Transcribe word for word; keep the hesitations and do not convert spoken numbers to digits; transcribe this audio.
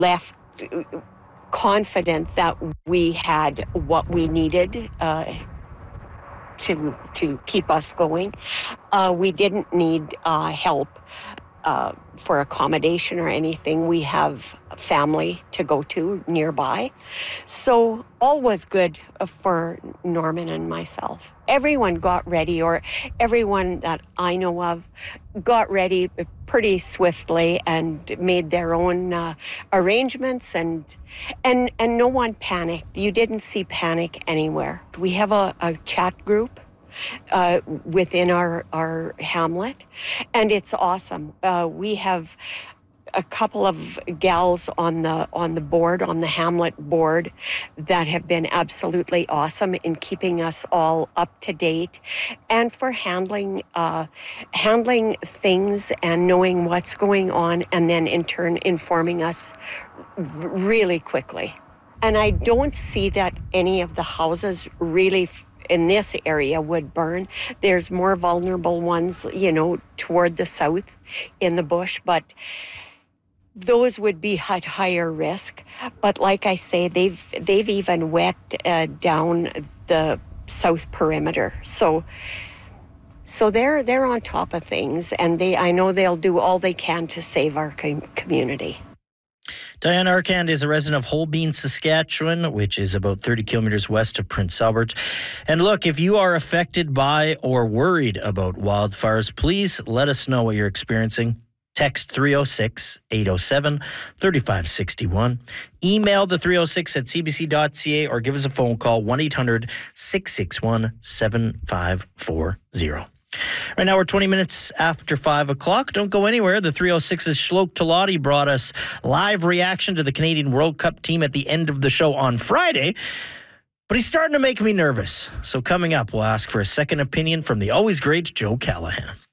left confident that we had what we needed uh, to to keep us going. Uh, we didn't need uh, help uh, for accommodation or anything. We have family to go to nearby. So all was good for Norman and myself. Everyone got ready, or everyone that I know of got ready pretty swiftly and made their own uh, arrangements, and and and no one panicked. You didn't see panic anywhere. We have a, a chat group uh, within our, our hamlet, and it's awesome. Uh, we have a couple of gals on the on the board, on the Hamlet board, that have been absolutely awesome in keeping us all up to date, and for handling uh, handling things and knowing what's going on, and then in turn informing us really quickly. And I don't see that any of the houses really f- in this area would burn. There's more vulnerable ones, you know, toward the south in the bush, but those would be at higher risk. But like I say, they've they've even wet uh, down the south perimeter. So so they're they're on top of things, and they I know they'll do all they can to save our com- community. Diane Arcand is a resident of Holbein, Saskatchewan, which is about thirty kilometers west of Prince Albert. And look, if you are affected by or worried about wildfires, please let us know what you're experiencing. Text three oh six, eight oh seven, three five six one. Email the three oh six at c b c dot c a or give us a phone call, one eight hundred, six six one, seven five four zero. Right now we're twenty minutes after five o'clock. Don't go anywhere. The three oh six's Shlok Talati brought us live reaction to the Canadian World Cup team at the end of the show on Friday. But he's starting to make me nervous. So coming up, we'll ask for a second opinion from the always great Joe Callahan.